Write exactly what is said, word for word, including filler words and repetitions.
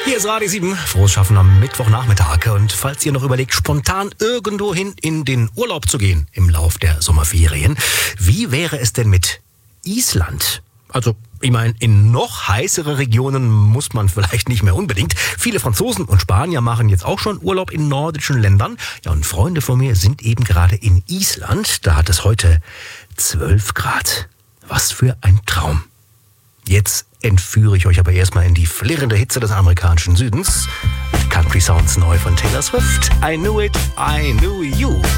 Hier ist Radio sieben, frohes Schaffen am Mittwochnachmittag. Und falls ihr noch überlegt, spontan irgendwo hin in den Urlaub zu gehen im Lauf der Sommerferien, wie wäre es denn mit Island? Also, ich meine, in noch heißere Regionen muss man vielleicht nicht mehr unbedingt. Viele Franzosen und Spanier machen jetzt auch schon Urlaub in nordischen Ländern. Ja, und Freunde von mir sind eben gerade in Island. Da hat es heute zwölf Grad. Was für ein Traum. Jetzt entführe ich euch aber erstmal in die flirrende Hitze des amerikanischen Südens. Country Sounds neu von Taylor Swift. I knew it, I knew you.